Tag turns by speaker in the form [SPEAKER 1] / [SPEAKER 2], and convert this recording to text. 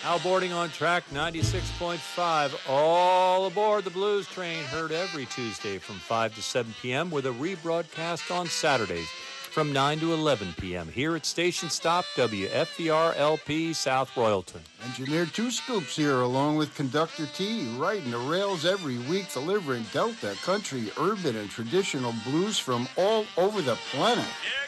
[SPEAKER 1] Now boarding on track 96.5. All aboard the Blues Train, heard every Tuesday from 5 to 7 p.m. with a rebroadcast on Saturdays from 9 to 11 p.m. here at Station Stop WFVR-LP South Royalton.
[SPEAKER 2] Engineer Two Scoops here, along with Conductor T, riding the rails every week, delivering Delta, country, urban, and traditional blues from all over the planet.
[SPEAKER 3] Yeah,